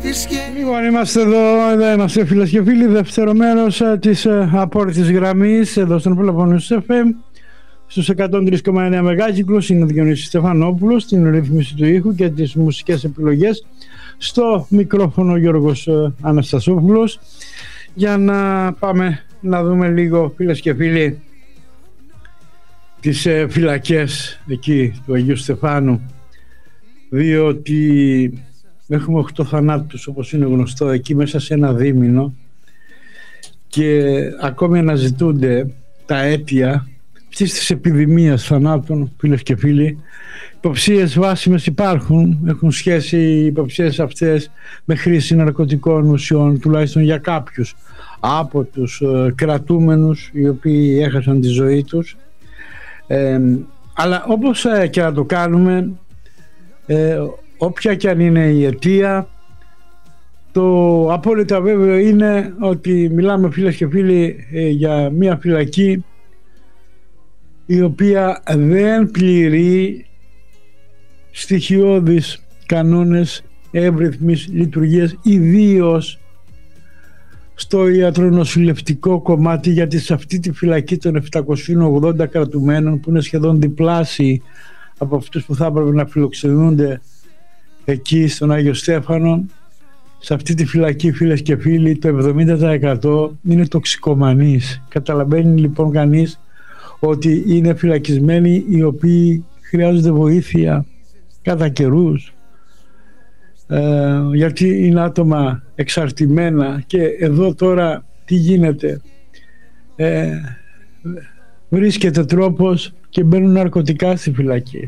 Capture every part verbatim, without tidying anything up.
Λοιπόν, είμαστε εδώ, εδώ είμαστε φίλες και φίλοι, δεύτερο μέρος της απόρριτης γραμμής εδώ στον Πελοπόννησο εφ εμ στους εκατόν τρία κόμμα εννέα μεγάκυκλους. Είναι ο Διονύσης Στεφανόπουλος στην ρύθμιση του ήχου και τις μουσικές επιλογές, στο μικρόφωνο Γιώργος Αναστασόπουλος. Για να πάμε να δούμε λίγο, φίλες και φίλοι, τις φυλακές εκεί του Αγίου Στεφάνου, διότι έχουμε οκτώ θανάτους, όπως είναι γνωστό, εκεί μέσα σε ένα δίμηνο, και ακόμη αναζητούνται τα αίτια αυτής της επιδημίας θανάτων, φίλες και φίλοι. Υποψίες βάσιμες υπάρχουν, έχουν σχέση οι υποψίες αυτές με χρήση ναρκωτικών ουσιών, τουλάχιστον για κάποιους από τους ε, κρατούμενους οι οποίοι έχασαν τη ζωή τους. Ε, αλλά όπως ε, και να το κάνουμε, ε, όποια και αν είναι η αιτία, το απόλυτα βέβαιο είναι ότι μιλάμε, φίλες και φίλοι, ε, για μια φυλακή η οποία δεν πληρεί στοιχειώδεις κανόνες εύρυθμης λειτουργίας, ιδίως στο ιατρονοσηλευτικό κομμάτι, γιατί σε αυτή τη φυλακή των επτακοσίων ογδόντα κρατουμένων, που είναι σχεδόν διπλάσιοι από αυτούς που θα έπρεπε να φιλοξενούνται εκεί στον Άγιο Στέφανο, σε αυτή τη φυλακή, φίλες και φίλοι, το εβδομήντα τοις εκατό είναι τοξικομανείς. Καταλαβαίνει λοιπόν κανείς ότι είναι φυλακισμένοι οι οποίοι χρειάζονται βοήθεια κατά καιρούς, ε, γιατί είναι άτομα εξαρτημένα. Και εδώ τώρα τι γίνεται, ε, βρίσκεται τρόπος και μπαίνουν ναρκωτικά στη φυλακή.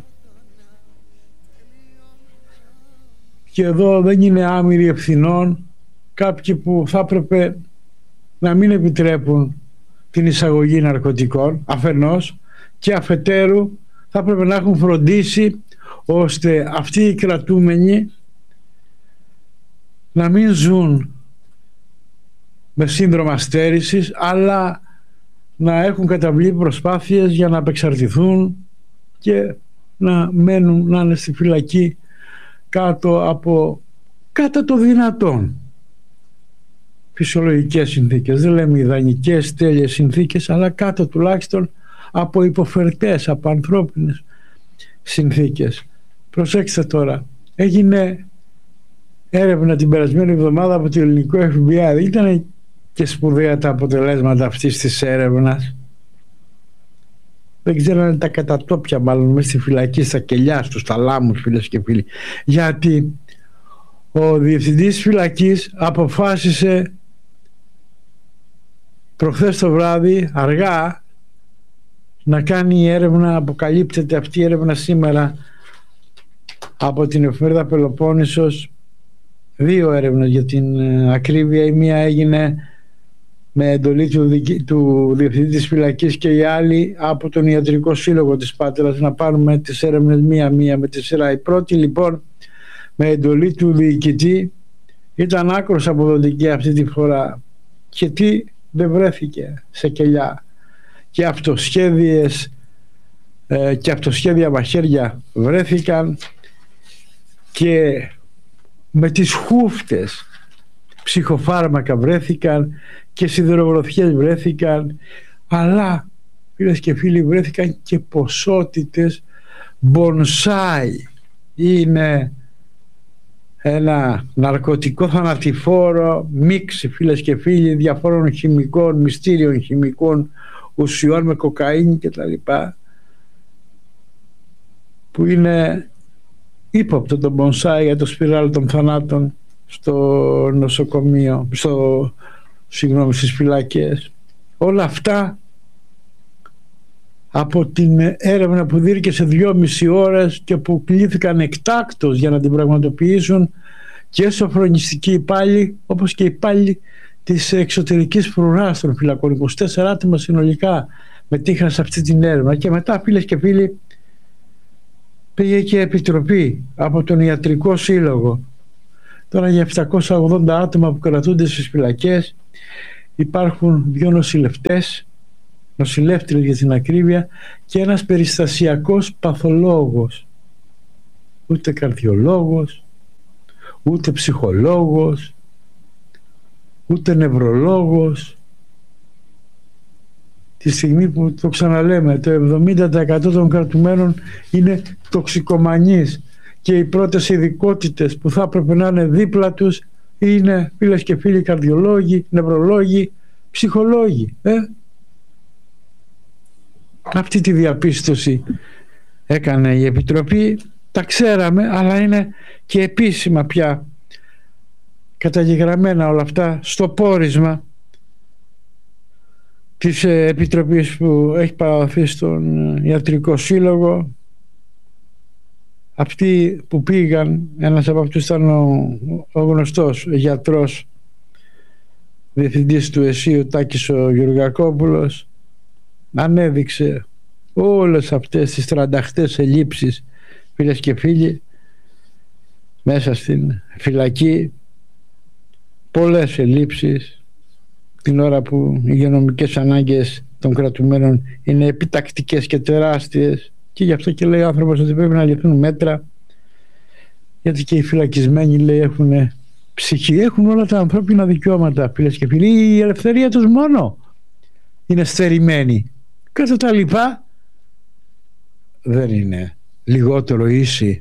Και εδώ δεν είναι άμυροι ευθυνών κάποιοι που θα έπρεπε να μην επιτρέπουν την εισαγωγή ναρκωτικών αφενός, και αφετέρου θα έπρεπε να έχουν φροντίσει ώστε αυτοί οι κρατούμενοι να μην ζουν με σύνδρομα στέρησης, αλλά να έχουν καταβλεί προσπάθειες για να απεξαρτηθούν και να μένουν, να είναι στη φυλακή κάτω από κατά το δυνατόν φυσιολογικές συνθήκες. Δεν λέμε ιδανικές τέλειες συνθήκες, αλλά κάτω τουλάχιστον από υποφερτές, από ανθρώπινες συνθήκες. Προσέξτε τώρα, έγινε έρευνα την περασμένη εβδομάδα από το ελληνικό εφ μπι άι. Δεν ήταν και σπουδαία τα αποτελέσματα αυτής της έρευνας. Δεν ξέρανε τα κατατόπια, μάλλον μέσα στη φυλακή, στα κελιά, στους ταλάμους, φίλες και φίλοι. Γιατί ο διευθυντής της φυλακής αποφάσισε προχθές το βράδυ, αργά, να κάνει έρευνα. Αποκαλύπτεται αυτή η έρευνα σήμερα από την εφημερίδα Πελοπόννησος. Δύο έρευνες για την ακρίβεια. Η μία έγινε με εντολή του, του διευθυντή της φυλακής και η άλλη από τον Ιατρικό Σύλλογο της Πάτρας. Να πάρουμε τις έρευνες μία-μία με τη σειρά. Η πρώτη λοιπόν, με εντολή του διοικητή, ήταν άκρως αποδοτική αυτή τη φορά. Και τι δεν βρέθηκε σε κελιά. Και αυτοσχέδιες ε, και αυτοσχέδια μαχαίρια βρέθηκαν, και με τις χούφτες ψυχοφάρμακα βρέθηκαν, και σιδεροβροθιές βρέθηκαν, αλλά, φίλες και φίλοι, βρέθηκαν και ποσότητες μπονσάι. Είναι ένα ναρκωτικό θανατηφόρο μίξη, φίλες και φίλοι, διαφόρων χημικών, μυστήριων χημικών ουσιών, με κοκαίνη και τα λοιπά, που είναι ύποπτο το μπονσάι για το σπιράλ των θανάτων στο νοσοκομείο, στο, συγγνώμη, στις φυλακές. Όλα αυτά από την έρευνα που δίρκε σε δυόμιση ώρες και που κλήθηκαν εκτάκτως για να την πραγματοποιήσουν και σοφρονιστικοί υπάλληλοι, όπως και υπάλληλοι της εξωτερικής φρουράς των φυλακών. είκοσι τέσσερα άτομα συνολικά μετήχαν σε αυτή την έρευνα. Και μετά, φίλες και φίλοι, πήγε και επιτροπή από τον Ιατρικό Σύλλογο. Τώρα για επτακόσια ογδόντα άτομα που κρατούνται στις φυλακές υπάρχουν δύο νοσηλευτές, νοσηλεύτριες για την ακρίβεια, και ένας περιστασιακός παθολόγος. Ούτε καρδιολόγος, ούτε ψυχολόγος, ούτε νευρολόγος. Τη στιγμή που, το ξαναλέμε, το εβδομήντα τοις εκατό των κρατουμένων είναι τοξικομανείς και οι πρώτες ειδικότητες που θα έπρεπε να είναι δίπλα τους είναι, φίλες και φίλοι, καρδιολόγοι, νευρολόγοι, ψυχολόγοι. Ε? Αυτή τη διαπίστωση έκανε η Επιτροπή, τα ξέραμε, αλλά είναι και επίσημα πια καταγεγραμμένα όλα αυτά στο πόρισμα της Επιτροπής που έχει παραδοθεί στον Ιατρικό Σύλλογο. Αυτοί που πήγαν, ένας από αυτούς ήταν ο, ο γνωστός γιατρός διευθυντής του ΕΣΥΟ Τάκης ο Γεωργακόπουλος, ανέδειξε όλες αυτές τις τρανταχτές ελλείψεις, φίλες και φίλοι, μέσα στην φυλακή, πολλές ελλείψεις, την ώρα που οι υγειονομικές ανάγκες των κρατουμένων είναι επιτακτικές και τεράστιες, και γι' αυτό και λέει ο άνθρωπος ότι πρέπει να ληφθούν μέτρα, γιατί και οι φυλακισμένοι, λέει, έχουν ψυχή, έχουν όλα τα ανθρώπινα δικαιώματα, φίλες και φίλοι. Η ελευθερία τους μόνο είναι στερημένη, κατά τα λοιπά δεν είναι λιγότερο ίση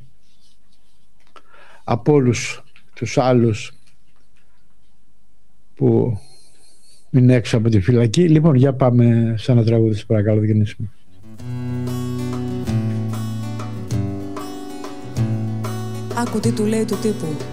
από όλους τους άλλους που είναι έξω από τη φυλακή. Λοιπόν, για πάμε σε ένα τραγούδι, σας παρακαλώ, Διονύση. Άκου τι του λέει του τύπου.